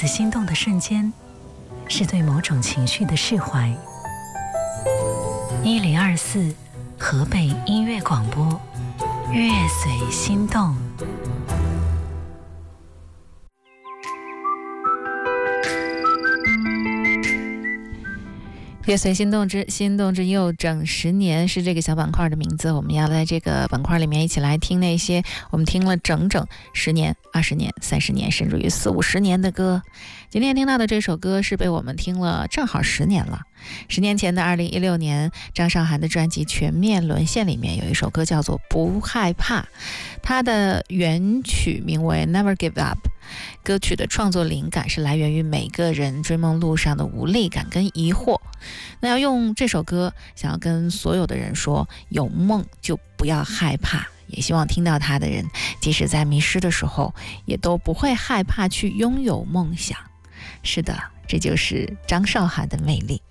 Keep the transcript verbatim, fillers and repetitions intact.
次心动的瞬间，是对某种情绪的释怀。一零二四河北音乐广播，乐随心动。 乐随心动之心动之又整十年是这个小板块的名字。我们要在这个板块里面一起来听那些我们听了整整十年、二十年、三十年，甚至于四五十年的歌。今天听到的这首歌是被我们听了正好十年了。十年前的二零一六年，张韶涵的专辑《全面沦陷》里面有一首歌叫做《不害怕》，它的原曲名为 Never Give Up。歌曲的创作灵感是来源于每个人追梦路上的无力感跟疑惑。那要用这首歌想要跟所有的人说，有梦就不要害怕，也希望听到它的人即使在迷失的时候也都不会害怕去拥有梦想。是的，这就是张韶涵的魅力。